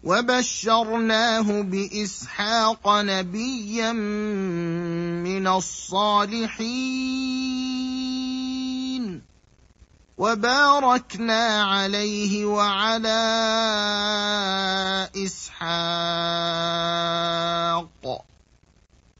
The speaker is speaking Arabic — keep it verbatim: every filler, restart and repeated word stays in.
وبشرناه بإسحاق نبيا من الصالحين وباركنا عليه وعلى إسحاق